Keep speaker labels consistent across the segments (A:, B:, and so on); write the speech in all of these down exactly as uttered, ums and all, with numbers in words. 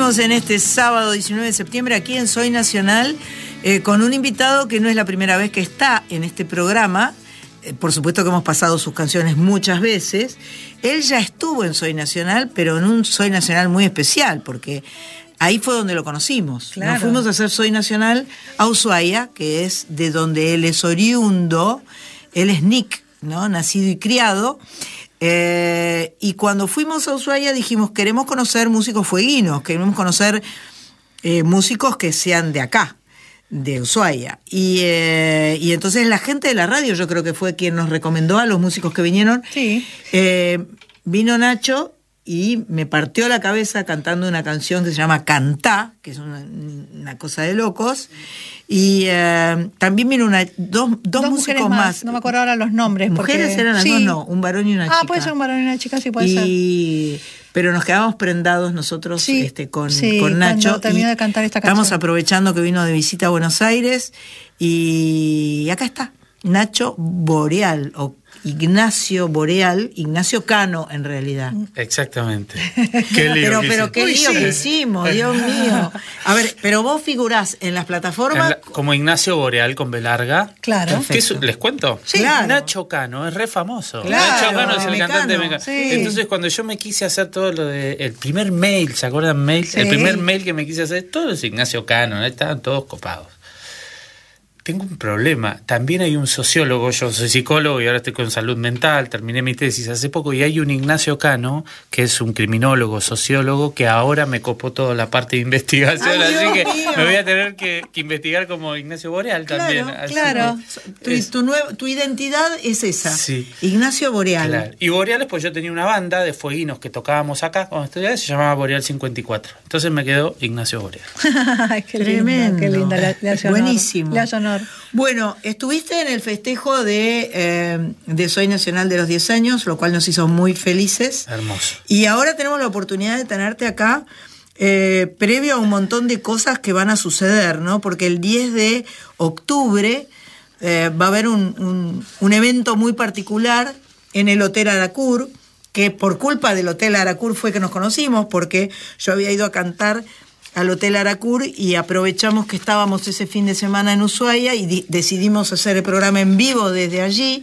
A: Seguimos en este sábado diecinueve de septiembre aquí en Soy Nacional eh, con un invitado que no es la primera vez que está en este programa. Eh, por supuesto que hemos pasado sus canciones muchas veces. Él ya estuvo en Soy Nacional, pero en un Soy Nacional muy especial, porque ahí fue donde lo conocimos. Claro. Nos fuimos a hacer Soy Nacional a Ushuaia, que es de donde él es oriundo. Él es Nick, ¿no? Nacido y criado. Eh, y cuando fuimos a Ushuaia dijimos, queremos conocer músicos fueguinos, queremos conocer eh, músicos que sean de acá, de Ushuaia. Y, eh, y entonces la gente de la radio, yo creo que fue quien nos recomendó a los músicos que vinieron.
B: Sí.
A: Eh, vino Nacho y me partió la cabeza cantando una canción que se llama Cantá, que es una, una cosa de locos. Y eh, también vino una, dos, dos, dos músicos más. más.
B: No me acuerdo ahora los nombres.
A: Mujeres
B: porque...
A: eran las
B: sí.
A: dos, no, un varón y una
B: ah,
A: chica.
B: Ah, puede ser un varón y una chica, sí puede
A: y...
B: ser.
A: Pero nos quedamos prendados nosotros
B: sí,
A: este, con,
B: sí,
A: con Nacho.
B: Terminó de cantar esta canción.
A: Estamos aprovechando que vino de visita a Buenos Aires. Y acá está, Nacho Boreal, o Ignacio Boreal, Ignacio Cano en realidad.
C: Exactamente. Qué lío
A: pero
C: que
A: pero qué lío que hicimos, Dios mío. A ver, pero vos figurás en las plataformas...
C: En la, como Ignacio Boreal con B larga.
B: Claro.
C: ¿Qué es, ¿Les cuento?
A: Sí, claro.
C: Nacho Cano es re famoso.
A: Claro,
C: Nacho Cano es el
A: Mecano,
C: cantante de Mecano.
B: Sí.
C: Entonces cuando yo me quise hacer todo lo de... El primer mail, ¿se acuerdan mail?
B: Sí.
C: El primer mail que me quise hacer, todo es Ignacio Cano, estaban todos copados. Tengo un problema. También hay un sociólogo, yo soy psicólogo y ahora estoy con salud mental, terminé mi tesis hace poco, y hay un Ignacio Cano, que es un criminólogo, sociólogo, que ahora me copó toda la parte de investigación,
A: Ay,
C: así
A: Dios
C: que
A: mío.
C: me voy a tener que, que investigar como Ignacio Boreal también.
A: Claro,
C: así
A: claro.
C: que
A: Tu, tu, nuevo, tu identidad es esa.
C: Sí.
A: Ignacio Boreal.
C: Claro. Y Boreales, pues yo tenía una banda de fueguinos que tocábamos acá cuando estudiaba, se llamaba Boreal cincuenta y cuatro. Entonces me quedó Ignacio Boreal.
B: Qué
A: Tremendo.
B: linda, qué linda. Le, le hace honor.
A: Buenísimo.
B: Le hace honor.
A: Bueno, estuviste en el festejo de, eh, de Soy Nacional de los diez años, lo cual nos hizo muy felices.
C: Hermoso.
A: Y ahora tenemos la oportunidad de tenerte acá eh, previo a un montón de cosas que van a suceder, ¿no? Porque el diez de octubre eh, va a haber un, un, un evento muy particular en el Hotel Aracur, que por culpa del Hotel Aracur fue que nos conocimos, porque yo había ido a cantar al Hotel Aracur y aprovechamos que estábamos ese fin de semana en Ushuaia y di- decidimos hacer el programa en vivo desde allí.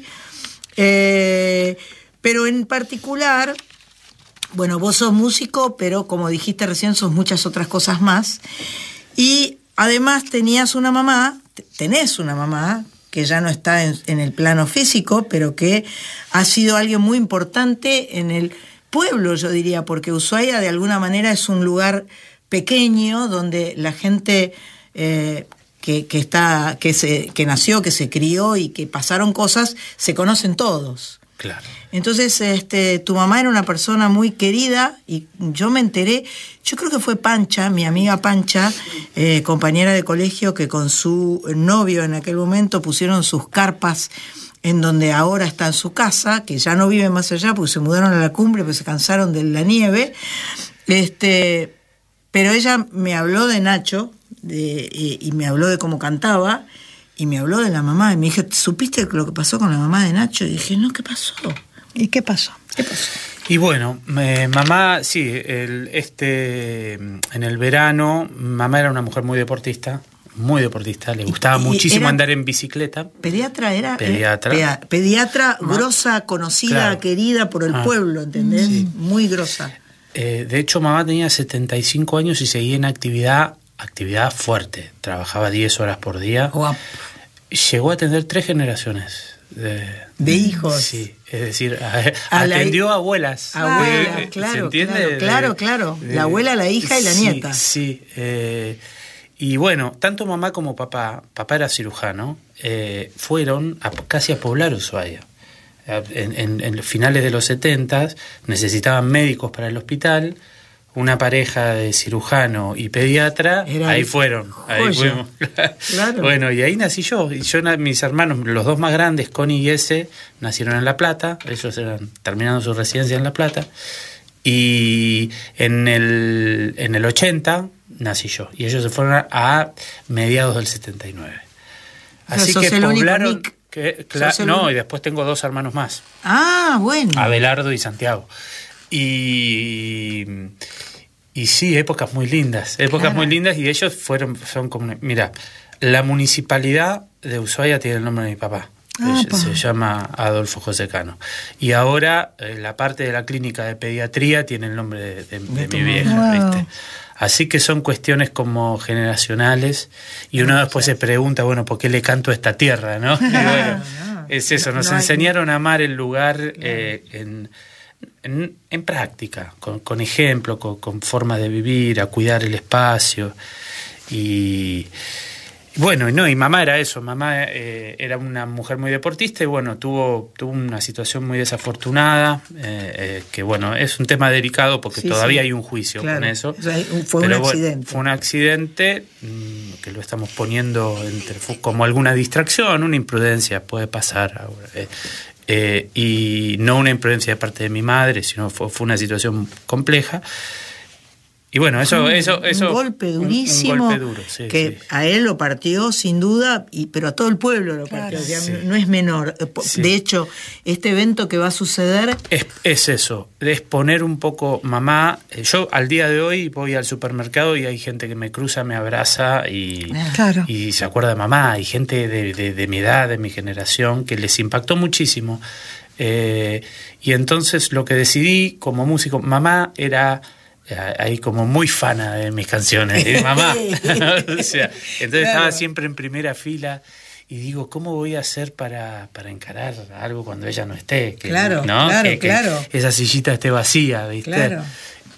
A: Eh, pero en particular, bueno, vos sos músico, pero como dijiste recién, sos muchas otras cosas más. Y además tenías una mamá, tenés una mamá, que ya no está en, en el plano físico, pero que ha sido alguien muy importante en el pueblo, yo diría, porque Ushuaia de alguna manera es un lugar pequeño donde la gente eh, que, que está que se que nació, que se crió y que pasaron cosas, se conocen todos.
C: Claro.
A: Entonces, este, tu mamá era una persona muy querida y yo me enteré, yo creo que fue Pancha, mi amiga Pancha, eh, compañera de colegio, que con su novio en aquel momento pusieron sus carpas en donde ahora está en su casa, que ya no vive más allá porque se mudaron a la cumbre, porque se cansaron de la nieve. Este... Pero ella me habló de Nacho de, y, y me habló de cómo cantaba y me habló de la mamá. Y me dije, ¿supiste lo que pasó con la mamá de Nacho? Y dije, no, ¿qué pasó?
B: ¿Y qué pasó?
A: ¿Qué pasó?
C: Y bueno, me, mamá, sí, el, este, en el verano, mamá era una mujer muy deportista, muy deportista, le gustaba
A: Y- y
C: muchísimo
A: era-
C: andar en bicicleta.
A: Pediatra era.
C: Pediatra.
A: eh, pea- pediatra
C: Ma-
A: grosa, conocida,
C: Claro.
A: querida por el
C: Ah.
A: pueblo, ¿entendés?
C: Sí.
A: Muy grosa.
C: Eh, de hecho, mamá tenía setenta y cinco años y seguía en actividad, actividad fuerte. Trabajaba diez horas por día.
A: Guau.
C: Llegó a atender tres generaciones de,
A: De hijos.
C: Sí, es decir, a-
A: A la-
C: atendió a abuelas.
A: Abuela,
C: Eh,
A: claro,
C: ¿se entiende?
A: claro,
C: De-
A: claro, claro. La abuela, la hija y la
C: sí,
A: nieta.
C: Sí, eh, y bueno, tanto mamá como papá, papá era cirujano, eh, fueron a, casi a poblar Ushuaia. En, en, en los finales de los setentas necesitaban médicos para el hospital, una pareja de cirujano y pediatra,
A: Era
C: ahí
A: el-
C: fueron, ahí
A: joya.
C: fuimos.
A: Claro.
C: Bueno, y ahí nací yo, y yo na- mis hermanos, los dos más grandes, Connie y ese, nacieron en La Plata, ellos eran terminando su residencia en La Plata, y en el, en el ochenta nací yo, y ellos se fueron a, a mediados del setenta y nueve.
A: O sea,
C: Así
A: sos
C: que
A: el único
C: poblaron...
A: Nick.
C: Que, cla-
A: Sos el
C: no,
A: único.
C: y después tengo dos hermanos más,
A: Ah, bueno.
C: Abelardo y Santiago. Y, y sí, épocas muy lindas, épocas
A: Claro.
C: muy lindas, y ellos fueron, son como, mira, la municipalidad de Ushuaia tiene el nombre de mi papá.
B: Ah,
C: Se,
B: pa.
C: se llama Adolfo José Cano. Y ahora eh, la parte de la clínica de pediatría tiene el nombre de, de- de
A: tu
C: mi
A: mamá.
C: vieja,
B: Wow.
C: ¿viste? Así que son cuestiones como generacionales, y uno después se pregunta, bueno, ¿por qué le canto a esta tierra, no? Y bueno,
A: no.
C: es eso,
A: No-
C: nos
A: no hay-
C: enseñaron a amar el lugar eh, en, en, en práctica, con, con ejemplo, con, con forma de vivir, a cuidar el espacio. Y bueno, y no, y mamá era eso, mamá eh, era una mujer muy deportista, y bueno, tuvo, tuvo una situación muy desafortunada, eh, eh, que bueno, es un tema delicado porque
A: Sí,
C: todavía
A: sí.
C: hay un juicio
A: Claro.
C: con eso.
A: O sea, fue un
C: Pero bueno,
A: accidente.
C: fue un accidente mmm, que lo estamos poniendo entre, fue como alguna distracción, una imprudencia, puede pasar ahora. eh, eh, y no una imprudencia de parte de mi madre, sino fue, fue una situación compleja. Y bueno, eso,
A: Un-
C: eso, eso.
A: un golpe
C: un- un
A: durísimo
C: golpe duro, sí,
A: que
C: sí.
A: a él lo partió sin duda, y, pero a todo el pueblo lo
B: Claro.
A: partió. O sea,
C: Sí.
A: no es menor. Eh, po-
C: Sí.
A: De hecho, este evento que va a suceder,
C: Es, es eso, es poner un poco, mamá, eh, yo al día de hoy voy al supermercado y hay gente que me cruza, me abraza y,
B: Claro.
C: y se acuerda de mamá, hay gente de, de, de mi edad, de mi generación, que les impactó muchísimo. Eh, y entonces lo que decidí como músico, mamá era eh, ahí como muy fana de mis canciones, de mamá. O sea, entonces
A: Claro.
C: estaba siempre en primera fila. Y digo, ¿cómo voy a hacer para, para encarar algo cuando ella no esté? Que,
A: Claro,
C: ¿no?
A: claro,
C: que, que
A: claro.
C: esa sillita esté vacía, ¿viste?
A: Claro.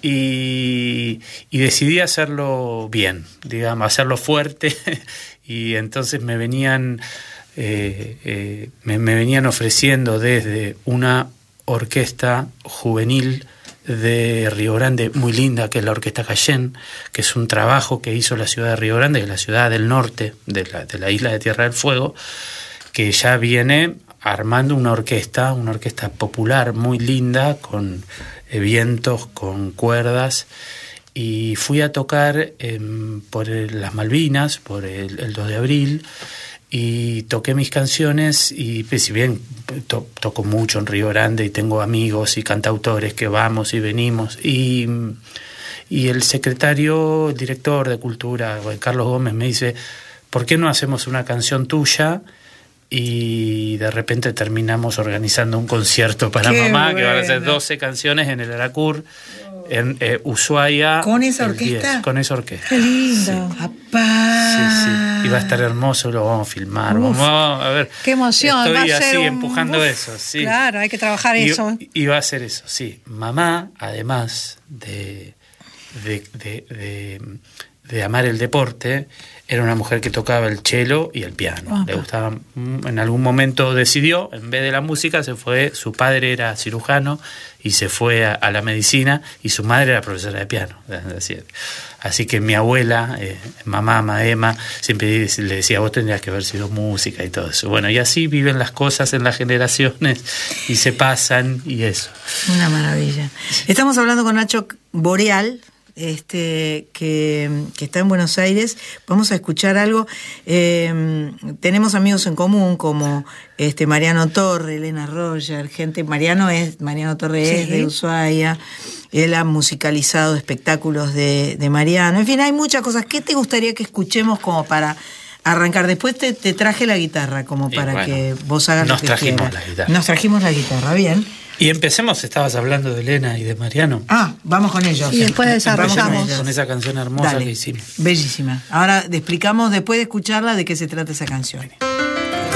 C: Y, y decidí hacerlo bien, digamos, hacerlo fuerte. Y entonces me venían, eh, eh, me, me venían ofreciendo desde una orquesta juvenil de Río Grande muy linda, que es la Orquesta Cayén, que es un trabajo que hizo la ciudad de Río Grande, que es la ciudad del norte de la, de la isla de Tierra del Fuego, que ya viene armando una orquesta, una orquesta popular muy linda, con eh, vientos, con cuerdas, y fui a tocar eh, por el, las Malvinas, por el, el dos de abril, y toqué mis canciones, y pues, si bien to, toco mucho en Río Grande y tengo amigos y cantautores que vamos y venimos, y, y el secretario, el director de Cultura, Carlos Gómez, me dice, ¿por qué no hacemos una canción tuya? Y de repente terminamos organizando un concierto para
A: Qué
C: mamá, que van a ser
A: bueno.
C: doce canciones en el Aracur, en eh, Ushuaia.
A: ¿Con esa
C: el
A: orquesta?
C: diez, con esa orquesta.
B: Qué lindo.
A: ¡apá!
C: Sí, sí. Y va a estar hermoso, lo vamos a filmar.
B: Uf,
C: Vamos a ver.
B: Qué emoción.
C: Estoy
B: va a ser
C: así
B: un-
C: empujando
B: uf,
C: eso, sí.
B: Claro, hay que trabajar
C: Y,
B: eso.
C: y va a ser eso, sí. Mamá, además de, de, de, de, de amar el deporte, era una mujer que tocaba el cello y el piano.
B: Ah,
C: Le gustaba, en algún momento decidió, en vez de la música, se fue, su padre era cirujano y se fue a, a la medicina, y su madre era profesora de piano. Así, así que mi abuela, eh, mamá, Maema, siempre le decía, vos tendrías que haber sido música y todo eso. Bueno, y así viven las cosas en las generaciones y se pasan y eso.
A: Una maravilla. Estamos hablando con Nacho Boreal, este, que, que está en Buenos Aires. Vamos a escuchar algo. Eh, tenemos amigos en común como este Mariano Torre, Elena Roger, gente. Mariano es Mariano Torre
B: Sí.
A: es de Ushuaia. Él ha musicalizado espectáculos de, de Mariano. En fin, hay muchas cosas. ¿Qué te gustaría que escuchemos como para arrancar? Después te, te traje la guitarra como
C: Y
A: para
C: bueno,
A: que vos hagas
C: nos
A: lo que
C: trajimos
A: quieras.
C: la guitarra.
A: Nos trajimos la guitarra, bien.
C: Y empecemos, estabas hablando de Elena y de Mariano.
A: Ah, vamos con ellos.
B: Y después desarrollamos.
A: Vamos con
C: Con
A: ellos.
C: esa canción hermosa
A: Dale.
C: que hicimos.
A: Bellísima. Ahora te explicamos después de escucharla de qué se trata esa canción.